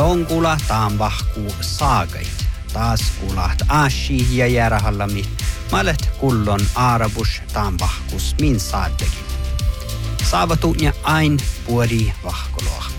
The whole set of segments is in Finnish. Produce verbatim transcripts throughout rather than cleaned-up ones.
Tonkula taan vahku saagait. Taas kulat ashi ja järahallami. Malet kullon aarabus taan vahkus min saadegi. Saavatunya ain puoli vahkoloahpa.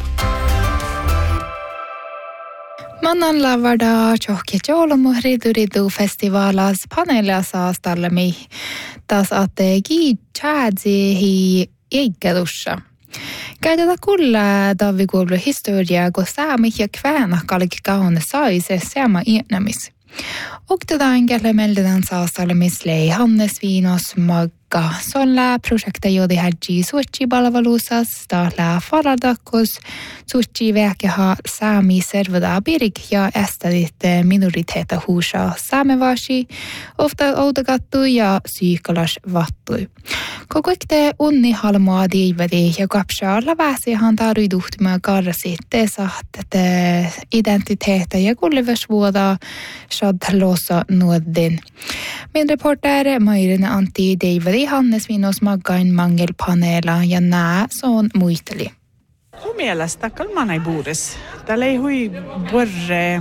Manan lavada tjohke tjolomu riduridu festivalas panelia saastallami. Tas ategi tjädzi hi eikädussa. Käytetään kuulla Davikuulu historiaa, kun saami ja kväänä kalki kaunne saise sama iänemis. Oktetaan kelle meldetään saastallemislei Hannes Viinos magga. Solla projekta jodi hädji suotsi palvelusas, tahla faradakos, suotsi väkeha saami servada birik ja estadit minoriteeta huusa saamevasi, ofta outakattu ja syikalas vattui. Koko ikte unni halmaa diivadi ja kapsa lavaasihan taruiduhtimaa karrasit tesaht identiteetä ja kullivesvuoda shadlosa nuoddin. Min reporter Mairin Antti Deivadi Hannes Viinos maggain mangelpaneela ja nää son muisteli. Mun mielestä kalman ei buudes. Täällä ei hui borre,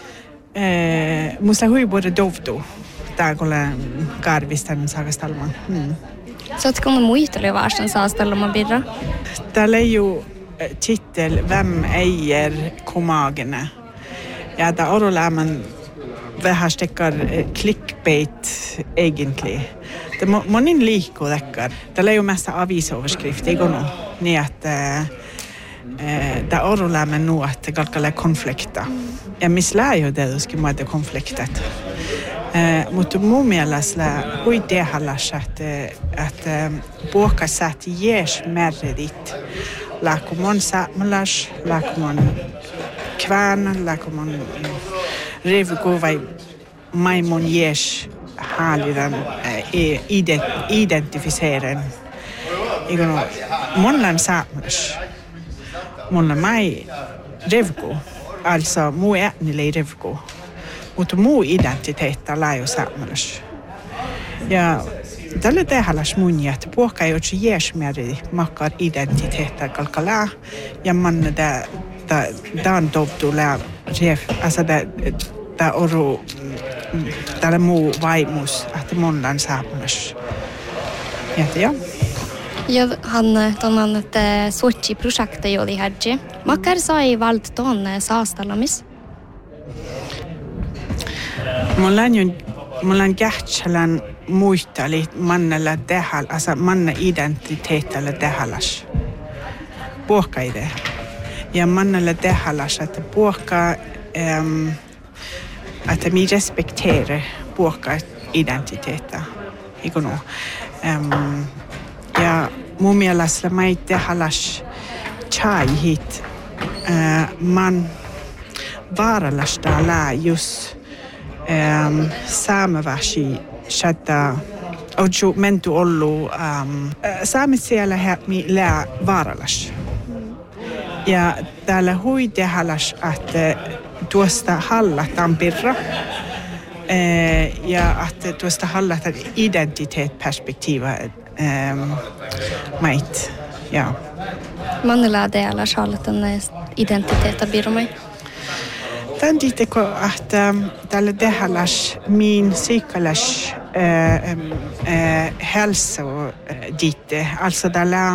musta hui borre dovdu. Tää kolle karvistan saakastalman. Hmm. Så att kunna muisteli varsin saastalman birra? Täällä ei ju titel Vem eier komagene. Ja tää orolämän vähän stekkar clickbait egentlig. Det må, monin liikkuu täkkar. Täällä ei ole mest avisoverskrift, eikö no? Niin, että äh, tämä orulämmen nu att kalkalla konflikta. Ja missä lää jo tietysti muita konfliktet. Äh, mutta mun mielestä hui tehallas, että, että puhka saat jees merredit. Lääkumon saamalas, lääkumon kvään, lääkumon rivku vai maimon jees hallidan identifiseeren. Eikö no, monlan saamalas. Monlan mai rivku, alltså muu etnille rivku. Mutta muu identiteetta laajo saamalas. Ja tällä tehallas mun, että puhka ei ole jeesmeri makkar identiteetta kalkalaa. Ja manna tämän tovtu lää rev, alltså tämä oru, tällä muu vaimus, että monlan saamalas. Ja ja. Ja han ton att Sochi projektet jodi hadji. Makar sai valt ton saastallamis. Mulla on mulla on kähtsällän muistali mannella tehal, asa manna identiteetalla tehalas. Puhka ide. Ja mannella tehalas, että puhka, ähm, että mi respekterar puhka identiteettä. Eikö no? Ähm, ja mun mielestä mä ei tehalas chai hit. Äh, man vaarallista lää just Um, saamevasi shata oju mentu ollu um, saami siellä mi lää vaarallas. Ja täällä hui tehalas, että tuosta hallataan pirra ja että tuosta hallataan identiteetperspektiiva um, mait. Ja. Manilla tehalas hallataan identiteettä birmai. Tän tiitteko, että tällä tehallas min sykalas äh, äh, hälsa ditte. Alltså tällä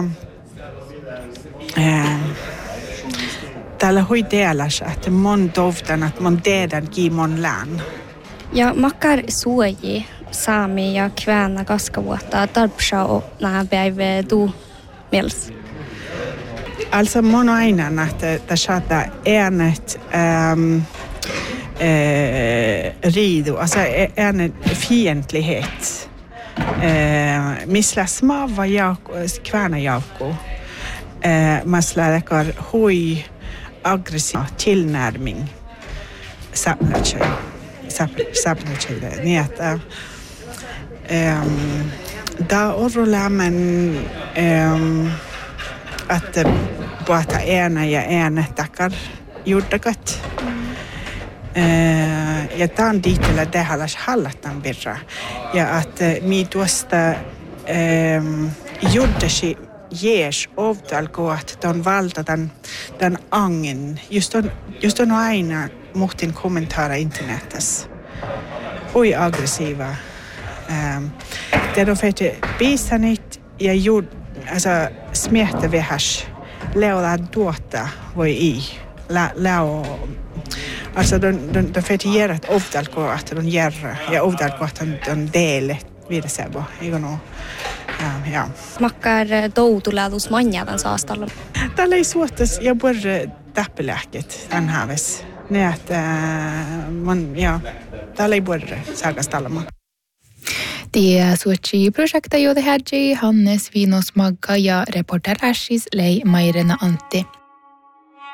äh, tällä hui tehallas, että mon tovtan, että mon teedan ki mon lään. Ja makkar suoji saami ja kväänä kaskavuotta tarpsa och nää päivä du mels. Alltså mon aina, että tässä äänet ähm, äh, ridu, alltså äänet fientlighet. Äh, misla smava jaukko, kväänä jaukko. Äh, masla dekar hui aggressiv tillnärming. Sapnatjej. Sapnatjej det. Niin, että ähm, da orrolämmen ähm, että puhuta ääna ja ääna takar juurtakat. Mm. Ja tämän diitellä tehallas hallatan birra. Ja että mi tuosta ähm, juurdasi ges avtal på att de valda den, den angen. Just on, just on aina muhtin kommentarer internetes. Oi aggressiva. Um, det de fete bisanit ja jord alltså smerte vähäs. Leola dota var i. La leo alltså de de de fete ger ett avtal på att de ger ja avtal på att de, de delar vidare så bara. Jag nog um, ja. Makkar doutuladus manjadan saastalla. Tällä ei suotas ja bor täppeläket den haves. Ne att uh, man ja tällä ei bor sagastalma. Det suochi projekta jode hadji Hannes Vinos Magga ja reporter Ashis Lei Mairena Antti.